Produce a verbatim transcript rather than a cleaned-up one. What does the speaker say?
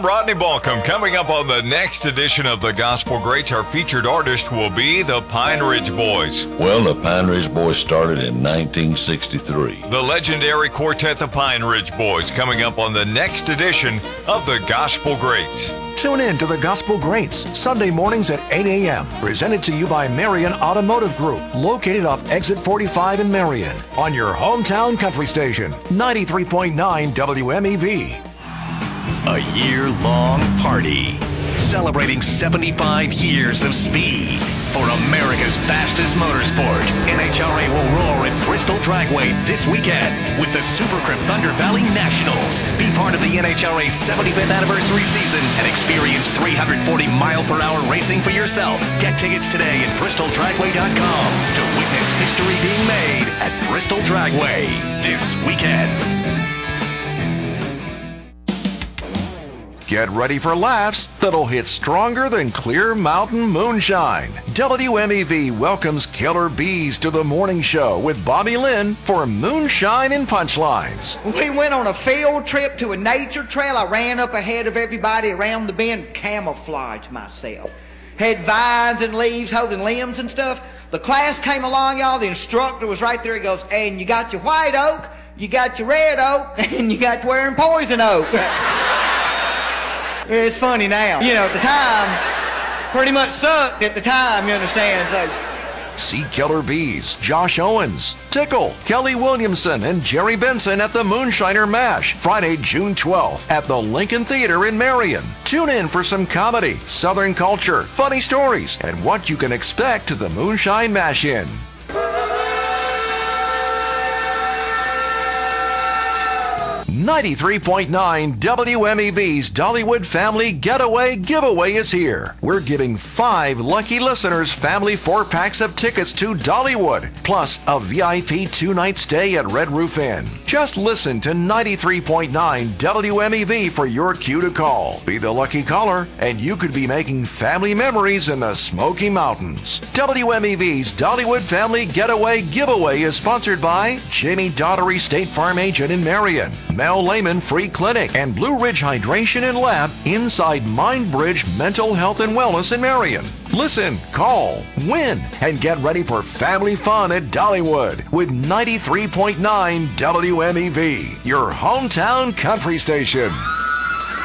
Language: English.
Rodney Balcom. Coming up on the next edition of the Gospel Greats, our featured artist will be the Pine Ridge Boys. Well, the Pine Ridge Boys started in nineteen sixty-three. The legendary quartet, the Pine Ridge Boys, coming up on the next edition of the Gospel Greats. Tune in to the Gospel Greats, Sunday mornings at eight a.m. Presented to you by Marion Automotive Group, located off Exit forty-five in Marion, on your hometown country station, ninety-three point nine W M E V. A year-long party celebrating seventy-five years of speed for America's fastest motorsport. N H R A will roar at Bristol Dragway this weekend with the Super Crib Thunder Valley Nationals. Be part of the N H R A seventy-fifth anniversary season and experience three hundred forty mile per hour racing for yourself. Get tickets today at bristol dragway dot com to witness history being made at Bristol Dragway this weekend. Get ready for laughs that'll hit stronger than Clear Mountain Moonshine. W M E V welcomes Killer Bees to the morning show with Bobby Lynn for Moonshine and Punchlines. We went on a field trip to a nature trail. I ran up ahead of everybody around the bend, camouflaged myself. Had vines and leaves holding limbs and stuff. The class came along, y'all. The instructor was right there. He goes, and you got your white oak, you got your red oak, and you got wearing poison oak. It's funny now. You know, at the time, pretty much sucked at the time, you understand, so. See Killer Bees, Josh Owens, Tickle, Kelly Williamson, and Jerry Benson at the Moonshiner Mash, Friday, June twelfth at the Lincoln Theater in Marion. Tune in for some comedy, Southern culture, funny stories, and what you can expect to the Moonshine Mash-In. ninety-three point nine W M E V's Dollywood Family Getaway Giveaway is here. We're giving five lucky listeners family four-packs of tickets to Dollywood, plus a V I P two-night stay at Red Roof Inn. Just listen to ninety-three point nine W M E V for your cue to call. Be the lucky caller, and you could be making family memories in the Smoky Mountains. W M E V's Dollywood Family Getaway Giveaway is sponsored by Jamie Daughtery State Farm Agent in Marion, Mel Lehman Free Clinic, and Blue Ridge Hydration and Lab inside Mindbridge Mental Health and Wellness in Marion. Listen, call, win, and get ready for family fun at Dollywood with ninety-three point nine W M E V, your hometown country station.